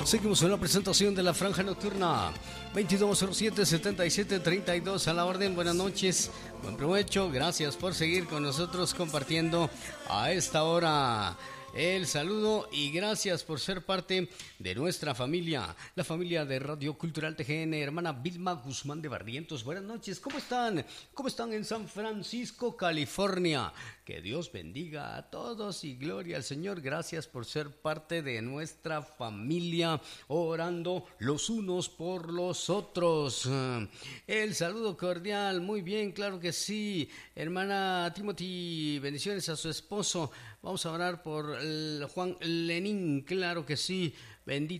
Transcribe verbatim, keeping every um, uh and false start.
Seguimos en la presentación de la Franja Nocturna. veintidós cero siete, setenta y siete, treinta y dos a la orden. Buenas noches, buen provecho. Gracias por seguir con nosotros compartiendo a esta hora el saludo y gracias por ser parte de nuestra familia, la familia de Radio Cultural T G N. Hermana Vilma Guzmán de Barrientos, buenas noches, ¿cómo están? ¿Cómo están en San Francisco, California? Que Dios bendiga a todos y gloria al Señor. Gracias por ser parte de nuestra familia, orando los unos por los otros. El saludo cordial, muy bien, claro que sí. Hermana Timothy, bendiciones a su esposo. Vamos a orar por el Juan Lenín, claro que sí. Bendito